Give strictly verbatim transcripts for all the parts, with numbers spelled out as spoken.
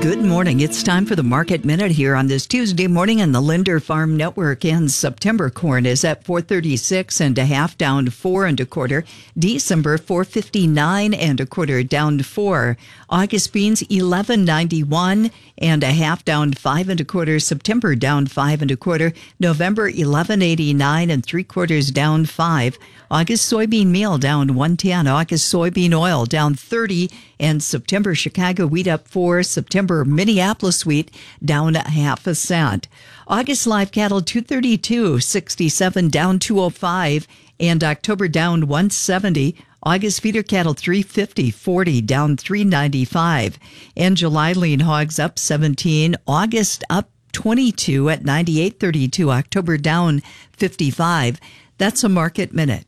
Good morning. It's time for the Market Minute here on this Tuesday morning on the Linder Farm Network. And September corn is at four thirty-six and a half, down four and a quarter. December four fifty-nine and a quarter, down four. August beans eleven ninety-one and a half, down five and a quarter. September down five and a quarter. November eleven eighty-nine and three quarters, down five. August soybean meal down one ten. August soybean oil down thirty. And September Chicago wheat up four. September Minneapolis wheat down a half a cent. August live cattle two thirty-two sixty-seven, down two oh five. And October down one seventy. August feeder cattle three fifty forty, down three ninety-five. And July lean hogs up seventeen. August up twenty-two at ninety-eight thirty-two. October down fifty-five. That's a Market Minute.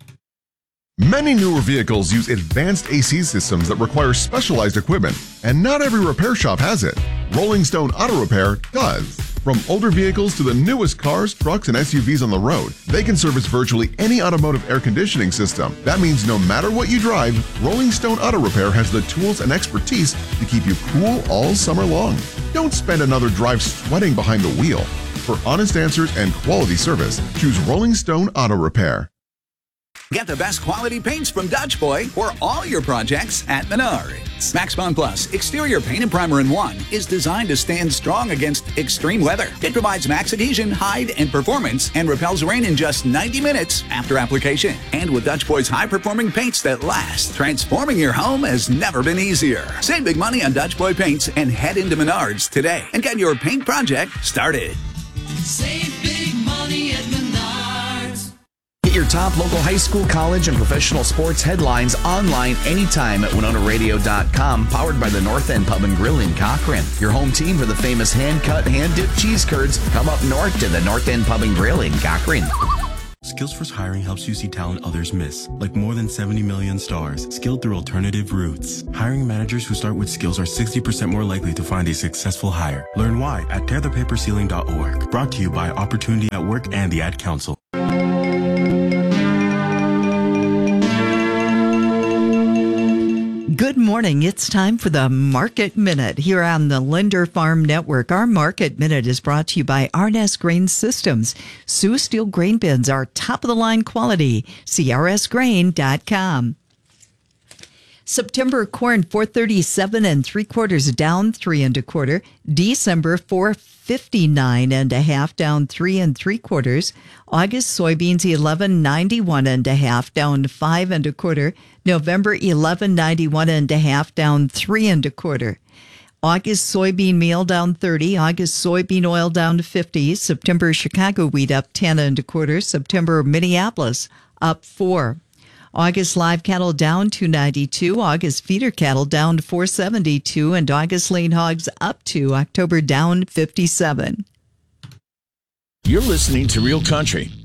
Many newer vehicles use advanced A C systems that require specialized equipment, and not every repair shop has it. Rolling Stone Auto Repair does. From older vehicles to the newest cars, trucks, and S U Vs on the road, they can service virtually any automotive air conditioning system. That means no matter what you drive, Rolling Stone Auto Repair has the tools and expertise to keep you cool all summer long. Don't spend another drive sweating behind the wheel. For honest answers and quality service, choose Rolling Stone Auto Repair. Get the best quality paints from Dutch Boy for all your projects at Menards. Max Bond Plus Exterior Paint and Primer in One is designed to stand strong against extreme weather. It provides max adhesion, hide, and performance and repels rain in just ninety minutes after application. And with Dutch Boy's high-performing paints that last, transforming your home has never been easier. Save big money on Dutch Boy paints and head into Menards today and get your paint project started. Save big money at Menards. Get your top local high school, college, and professional sports headlines online anytime at winona radio dot com, powered by the North End Pub and Grill in Cochrane. Your home team for the famous hand-cut, hand-dipped cheese curds. Come up north to the North End Pub and Grill in Cochrane. Skillsforce Hiring helps you see talent others miss, like more than seventy million stars, skilled through alternative routes. Hiring managers who start with skills are sixty percent more likely to find a successful hire. Learn why at tear the paper ceiling dot org. Brought to you by Opportunity at Work and the Ad Council. Good morning. It's time for the Market Minute here on the Linder Farm Network. Our Market Minute is brought to you by Arness Grain Systems. Sioux Steel grain bins are top-of-the-line quality. C R S grain dot com. September corn four thirty-seven and three quarters, down three and a quarter. December four fifty-nine and a half, down three and three quarters. August soybeans eleven ninety-one and a half, down five and a quarter. November eleven ninety-one and a half, down three and a quarter. August soybean meal down thirty. August soybean oil down fifty. September Chicago wheat up ten and a quarter. September Minneapolis up four. August live cattle down two ninety-two. August feeder cattle down four seventy-two. And August lean hogs up two. October down fifty-seven. You're listening to Real Country